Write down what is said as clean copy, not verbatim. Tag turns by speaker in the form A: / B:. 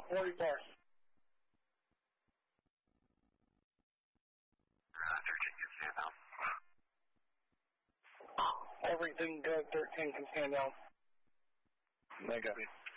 A: 44. Everything good, 13 can stand down.
B: Negative.